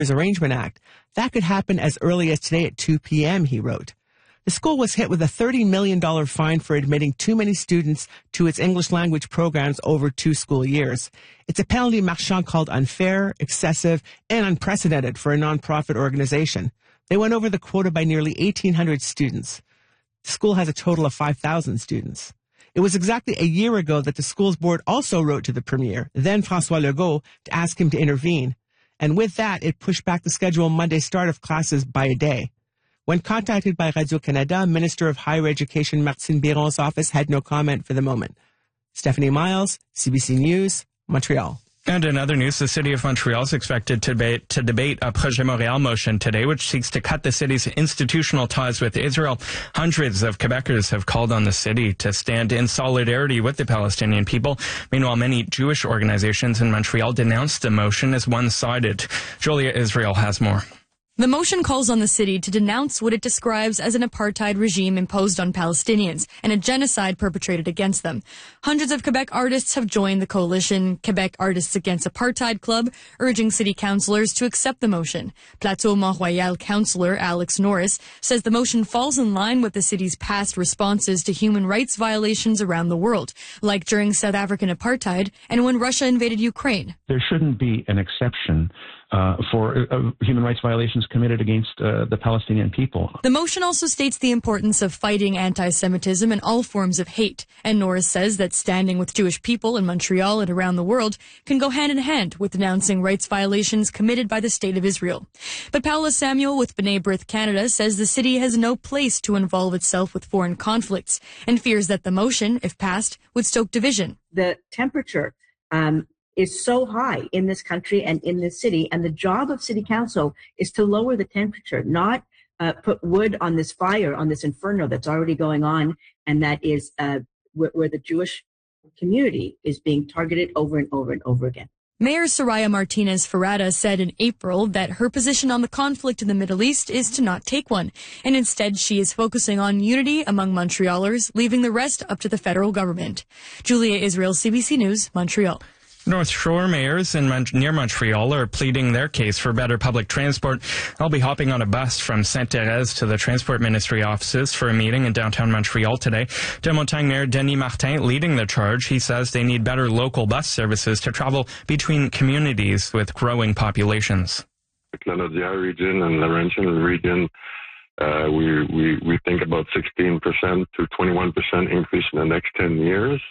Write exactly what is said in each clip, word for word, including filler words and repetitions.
Arrangement Act. That could happen as early as today at two p.m., he wrote. The school was hit with a thirty million dollars fine for admitting too many students to its English language programs over two school years. It's a penalty Marchand called unfair, excessive, and unprecedented for a nonprofit organization. They went over the quota by nearly eighteen hundred students. The school has a total of five thousand students. It was exactly a year ago that the school's board also wrote to the premier, then François Legault, to ask him to intervene. And with that, it pushed back the scheduled Monday start of classes by a day. When contacted by Radio-Canada, Minister of Higher Education Martine Biron's office had no comment for the moment. Stephanie Miles, C B C News, Montreal. And in other news, the City of Montreal is expected to debate, to debate a Projet Montréal motion today, which seeks to cut the city's institutional ties with Israel. Hundreds of Quebecers have called on the city to stand in solidarity with the Palestinian people. Meanwhile, many Jewish organizations in Montreal denounced the motion as one-sided. Julia Israel has more. The motion calls on the city to denounce what it describes as an apartheid regime imposed on Palestinians and a genocide perpetrated against them. Hundreds of Quebec artists have joined the coalition Quebec Artists Against Apartheid Club, urging city councillors to accept the motion. Plateau Mont-Royal councillor Alex Norris says the motion falls in line with the city's past responses to human rights violations around the world, like during South African apartheid and when Russia invaded Ukraine. There shouldn't be an exception Uh, for uh, human rights violations committed against uh, the Palestinian people. The motion also states the importance of fighting anti-Semitism and all forms of hate. And Norris says that standing with Jewish people in Montreal and around the world can go hand in hand with denouncing rights violations committed by the State of Israel. But Paula Samuel with B'nai B'rith Canada says the city has no place to involve itself with foreign conflicts and fears that the motion, if passed, would stoke division. The temperature um, is so high in this country and in this city, and the job of city council is to lower the temperature, not uh, put wood on this fire, on this inferno that's already going on, and that is uh, where, where the Jewish community is being targeted over and over and over again. Mayor Soraya Martinez Ferrada said in April that her position on the conflict in the Middle East is to not take one, and instead she is focusing on unity among Montrealers, leaving the rest up to the federal government. Julia Israel, C B C News, Montreal. North Shore mayors in Mon- near Montreal are pleading their case for better public transport. I'll be hopping on a bus from Sainte-Thérèse to the Transport Ministry offices for a meeting in downtown Montreal today. De Montagne Mayor Denis Martin leading the charge. He says they need better local bus services to travel between communities with growing populations. The Canadian region and Laurentian region, uh, we, we, we think about sixteen percent to twenty-one percent increase in the next ten years.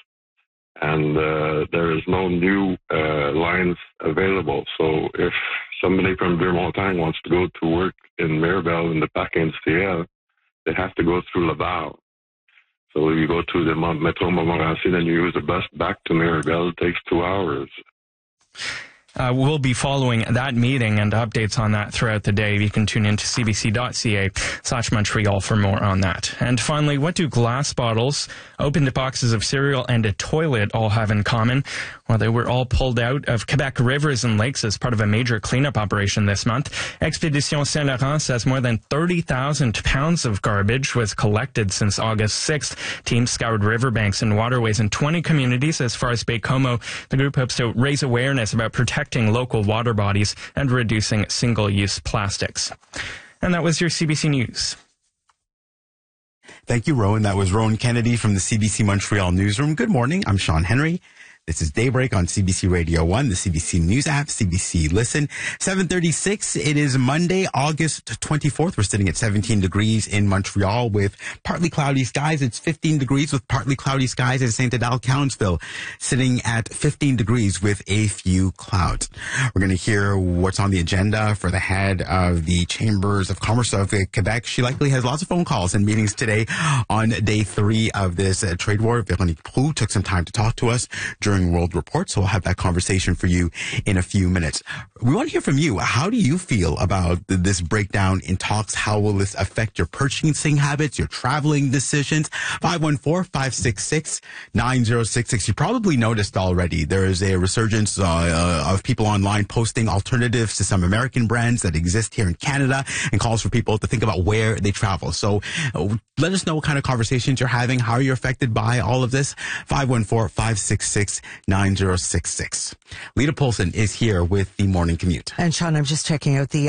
And uh, there is no new uh, lines available. So if somebody from Deux-Montagnes wants to go to work in Mirabel in the Parc Industriel, they have to go through Laval. So you go to the Metro Montmorency, then you use the bus back to Mirabel. It takes two hours. Uh, we'll be following that meeting and updates on that throughout the day. You can tune in to cbc.ca slash Montreal for more on that. And finally, what do glass bottles, opened boxes of cereal, and a toilet all have in common? Well, they were all pulled out of Quebec rivers and lakes as part of a major cleanup operation this month. Expedition Saint-Laurent says more than thirty thousand pounds of garbage was collected since August sixth. Teams scoured riverbanks and waterways in twenty communities as far as Baie-Comeau. The group hopes to raise awareness about protecting local water bodies and reducing single-use plastics. And that was your C B C News. Thank you, Rowan. That was Rowan Kennedy from the C B C Montreal newsroom. Good morning. I'm Sean Henry. This is Daybreak on C B C Radio one, the C B C News app, C B C Listen. seven thirty-six. It is Monday, August twenty-fourth. We're sitting at seventeen degrees in Montreal with partly cloudy skies. It's fifteen degrees with partly cloudy skies in Saint Adèle, Cowansville, sitting at fifteen degrees with a few clouds. We're going to hear what's on the agenda for the head of the Chambers of Commerce of Quebec. She likely has lots of phone calls and meetings today on day three of this uh, trade war. Véronique Proulx took some time to talk to us during World Report, so we'll have that conversation for you in a few minutes. We want to hear from you. How do you feel about this breakdown in talks? How will this affect your purchasing habits, your traveling decisions? five one four, five six six, nine zero six six. You probably noticed already there is a resurgence uh, uh, of people online posting alternatives to some American brands that exist here in Canada and calls for people to think about where they travel. So uh, let us know what kind of conversations you're having. How are you affected by all of this? five one four, five six six, six, nine zero six six. Lita Polson is here with the Morning Commute. And Sean, I'm just checking out the